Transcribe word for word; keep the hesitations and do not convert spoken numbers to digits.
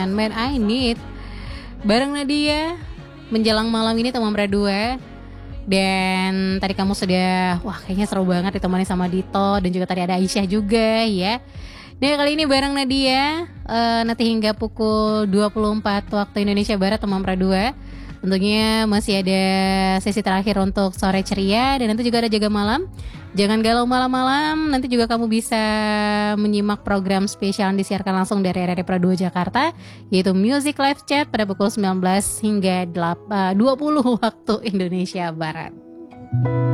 Man I Need bareng Nadia menjelang malam ini teman berdua. Dan tadi kamu sudah, wah kayaknya seru banget ditemani sama Dito. Dan juga tadi ada Aisyah juga ya. Nah kali ini bareng Nadia uh, nanti hingga pukul dua puluh empat waktu Indonesia Barat teman berdua. Tentunya masih ada sesi terakhir untuk sore ceria. Dan nanti juga ada jaga malam. Jangan galau malam-malam. Nanti juga kamu bisa menyimak program spesial yang disiarkan langsung dari R R I Pro dua Jakarta, yaitu Music Live Chat pada pukul sembilan belas hingga dua puluh waktu Indonesia Barat.